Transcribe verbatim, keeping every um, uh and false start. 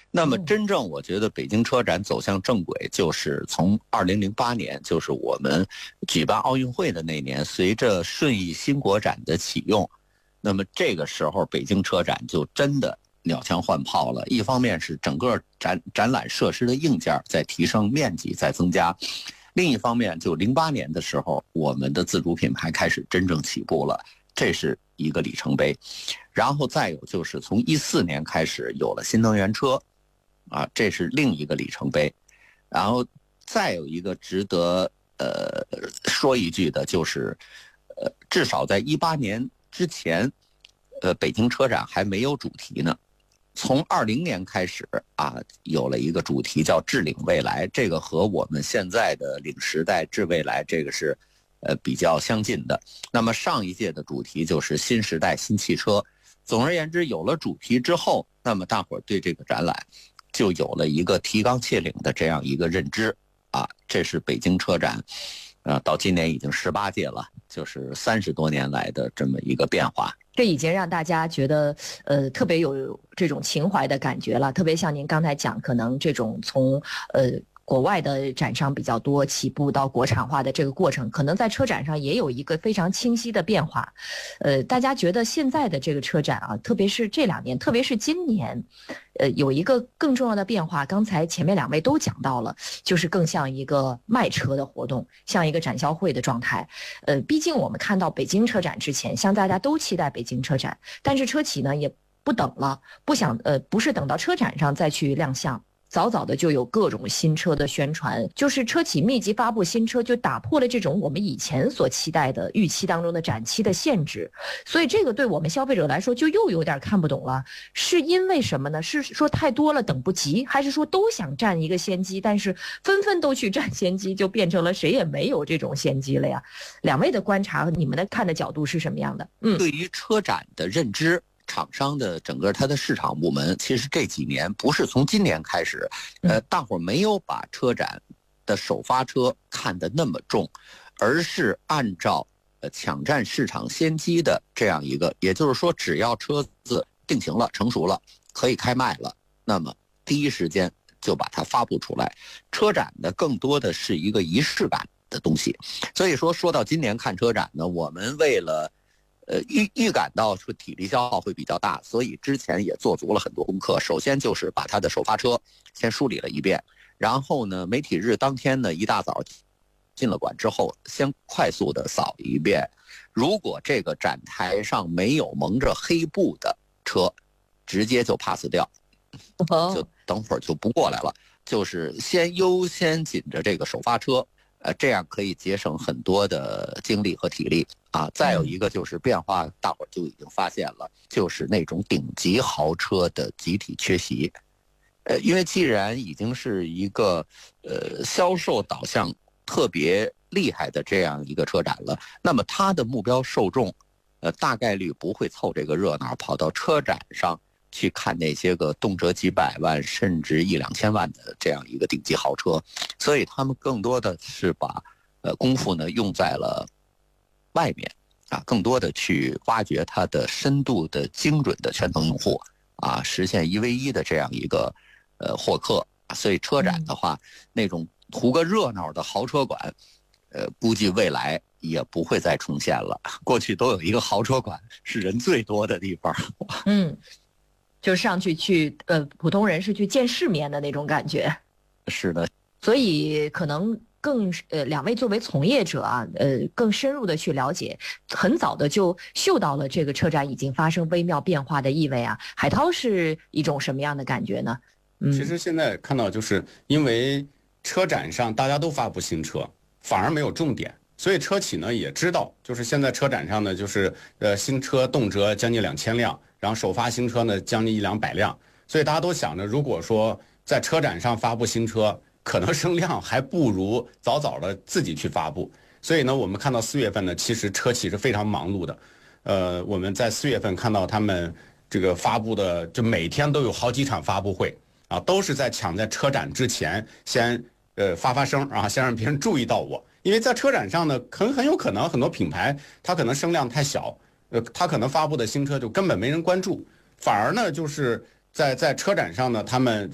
那么真正我觉得北京车展走向正轨，就是从二零零八年，就是我们举办奥运会的那年，随着顺义新国展的启用，那么这个时候北京车展就真的鸟枪换炮了。一方面是整个展展览设施的硬件在提升，面积在增加，另一方面就零八年的时候，我们的自主品牌开始真正起步了，这是一个里程碑。然后再有就是从一四年开始有了新能源车，啊，这是另一个里程碑。然后再有一个值得呃说一句的就是，呃，至少在一八年之前，呃，北京车展还没有主题呢。从二零年开始啊，有了一个主题叫智领未来，这个和我们现在的领时代智未来这个是呃比较相近的。那么上一届的主题就是新时代新汽车。总而言之，有了主题之后，那么大伙儿对这个展览就有了一个提纲挈领的这样一个认知啊。这是北京车展，呃，到今年已经十八届了，就是三十多年来的这么一个变化。 这已经让大家觉得呃特别有这种情怀的感觉了，特别像您刚才讲，可能这种从呃国外的展商比较多起步到国产化的这个过程，可能在车展上也有一个非常清晰的变化。呃，大家觉得现在的这个车展啊，特别是这两年，特别是今年，呃，有一个更重要的变化，刚才前面两位都讲到了，就是更像一个卖车的活动，像一个展销会的状态。呃，毕竟我们看到北京车展之前，像大家都期待北京车展，但是车企呢也不等了，不想呃不是等到车展上再去亮相。早早的就有各种新车的宣传，就是车企密集发布新车，就打破了这种我们以前所期待的预期当中的展期的限制。所以这个对我们消费者来说就又有点看不懂了，是因为什么呢？是说太多了等不及，还是说都想占一个先机，但是纷纷都去占先机，就变成了谁也没有这种先机了呀？两位的观察和你们的看的角度是什么样的？ 嗯，对于车展的认知，厂商的整个它的市场部门，其实这几年不是从今年开始，呃，大伙儿没有把车展的首发车看得那么重，而是按照呃抢占市场先机的这样一个，也就是说，只要车子定型了、成熟了，可以开卖了，那么第一时间就把它发布出来。车展呢，更多的是一个仪式感的东西。所以说，说到今年看车展呢，我们为了呃，预预感到说体力消耗会比较大，所以之前也做足了很多功课。首先就是把它的首发车先梳理了一遍，然后呢，媒体日当天呢一大早进了馆之后，先快速的扫一遍。如果这个展台上没有蒙着黑布的车，直接就 pass 掉，就等会儿就不过来了。就是先优先紧着这个首发车。呃，这样可以节省很多的精力和体力啊。再有一个就是变化，大伙儿就已经发现了，就是那种顶级豪车的集体缺席。呃，因为既然已经是一个呃销售导向特别厉害的这样一个车展了，那么它的目标受众，呃，大概率不会凑这个热闹跑到车展上去看那些个动辄几百万甚至一两千万的这样一个顶级豪车，所以他们更多的是把呃功夫呢用在了外面啊，更多的去挖掘它的深度的精准的圈层用户啊，实现一 v 一的这样一个呃获客。所以车展的话，那种图个热闹的豪车馆，呃，估计未来也不会再重现了。过去都有一个豪车馆是人最多的地方。 嗯。就上去去呃，普通人是去见世面的那种感觉。 是的， 所以可能更呃，两位作为从业者啊，呃，更深入的去了解，很早的就嗅到了这个车展已经发生微妙变化的意味啊。海涛是一种什么样的感觉呢？ 嗯，其实现在看到，就是因为车展上大家都发布新车，反而没有重点。所以车企呢也知道，就是现在车展上呢，就是呃新车动辄将近两千辆，然后首发新车呢将近一两百辆，所以大家都想着，如果说在车展上发布新车，可能声量还不如早早的自己去发布。所以呢，我们看到四月份呢，其实车企是非常忙碌的，呃，我们在四月份看到他们这个发布的，就每天都有好几场发布会啊，都是在抢在车展之前先呃发发声啊，先让别人注意到我。因为在车展上呢，很很有可能很多品牌它可能声量太小，呃，它可能发布的新车就根本没人关注，反而呢就是在在车展上呢，他们